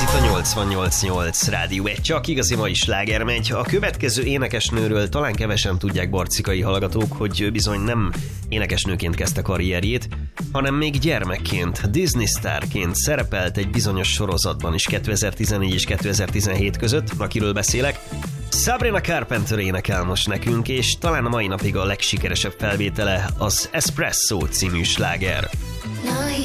itt a 88.8 Rádió 1, csak igazi mai sláger megy. A következő énekesnőről talán kevesen tudják, barcikai hallgatók, hogy bizony nem énekesnőként kezdte karrierjét, hanem még gyermekként, Disney sztárként szerepelt egy bizonyos sorozatban is 2014 és 2017 között, akiről beszélek. Sabrina Carpenter énekel most nekünk, és talán a mai napig a legsikeresebb felvétele az Espresso című sláger. Now